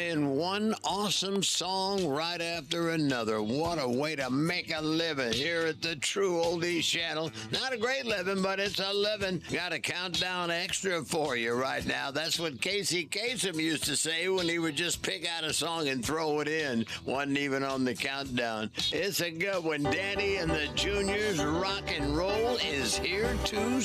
playing one awesome song right after another. What a way to make a living here at the True Oldies channel. Not a great living, but it's a living. Got a countdown extra for you right now. That's what Casey Kasem used to say when he would just pick out a song and throw it in. Wasn't even on the countdown. It's a good one. Danny and the Juniors rock and roll is here to